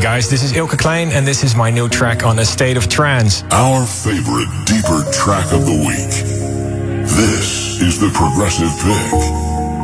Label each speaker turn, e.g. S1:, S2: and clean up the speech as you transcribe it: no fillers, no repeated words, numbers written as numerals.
S1: guys, this is Ilke Klein and this is my new track on A State of Trance.
S2: Our favorite deeper track of the week. This is the Progressive Pick.